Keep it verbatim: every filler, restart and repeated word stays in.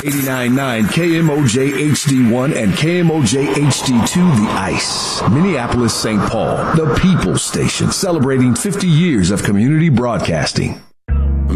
eighty-nine point nine K M O J H D one and K M O J H D two, The Ice. Minneapolis, Saint Paul, the People's Station, celebrating fifty years of community broadcasting.